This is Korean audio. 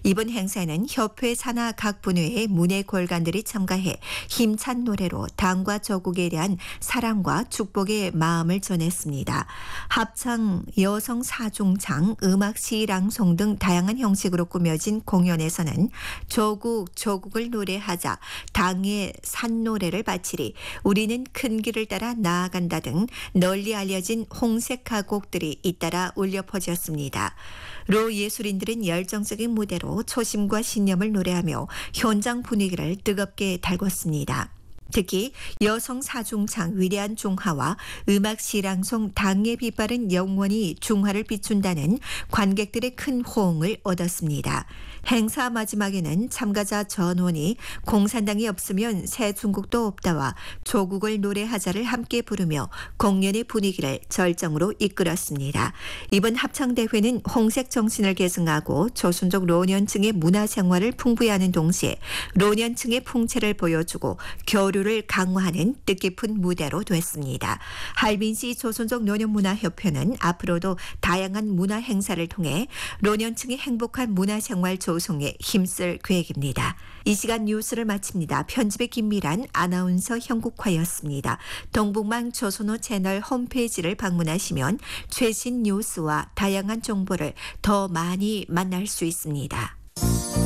이번 행사는 협회 산하 각 분회의 문예 골간들이 참가해 힘찬 노래로 당과 조국에 대한 사랑과 축복의 마음을 전했습니다. 합창, 여성 사중창, 음악 시랑송 등 다양한 형식으로 꾸며진 공연에서는 조국을 노래하자, 당의 산노래를 바치리, 우리는 큰 길을 따라 나아간다 등 널리 알려진 홍색 가곡들이 잇따라 울려 퍼졌습니다. 로 예술인들은 열정적인 무대로 초심과 신념을 노래하며 현장 분위기를 뜨겁게 달궜습니다. 특히 여성 사중창 위대한 중화와 음악 시랑송 당의 빛바른 영원히 중화를 비춘다는 관객들의 큰 호응을 얻었습니다. 행사 마지막에는 참가자 전원이 공산당이 없으면 새 중국도 없다와 조국을 노래하자를 함께 부르며 공연의 분위기를 절정으로 이끌었습니다. 이번 합창대회는 홍색 정신을 계승하고 조선족 노년층의 문화생활을 풍부히 하는 동시에 노년층의 풍채를 보여주고 교류를 강화하는 뜻깊은 무대로 됐습니다. 할빈시 조선족 노년문화협회는 앞으로도 다양한 문화 행사를 통해 노년층의 행복한 문화생활 조성에 힘쓸 계획입니다. 이 시간 뉴스를 마칩니다. 편집의 김미란, 아나운서 형국화였습니다. 동북망 조선호 채널 홈페이지를 방문하시면 최신 뉴스와 다양한 정보를 더 많이 만날 수 있습니다.